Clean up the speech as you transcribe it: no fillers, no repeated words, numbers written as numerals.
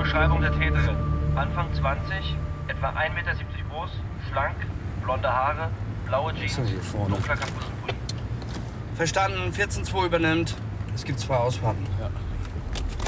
Beschreibung der Täterin. Anfang 20, etwa 1,70 Meter groß, schlank, blonde Haare, blaue Jeans, dunkler Kapuzenpulli. Verstanden, 14-2 übernimmt. Es gibt 2 Ausfahrten. Ja.